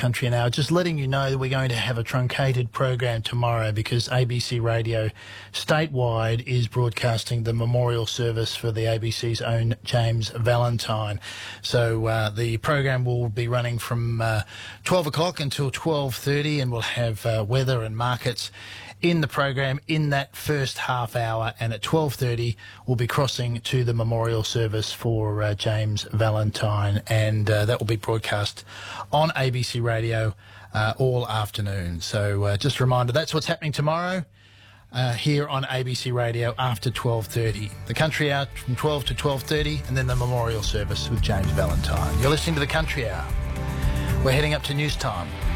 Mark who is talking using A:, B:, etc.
A: Country Hour. Just letting you know that we're going to have a truncated program tomorrow because ABC Radio statewide is broadcasting the memorial service for the ABC's own James Valentine. So the program will be running from 12 o'clock until 12:30, and we'll have weather and markets in the program in that first half hour, and at 12:30 we'll be crossing to the memorial service for James Valentine, and that will be broadcast on ABC Radio all afternoon. So just a reminder, that's what's happening tomorrow here on ABC Radio after 12:30. The Country Hour from 12 to 12:30, and then the memorial service with James Valentine. You're listening to the Country Hour. We're heading up to news time.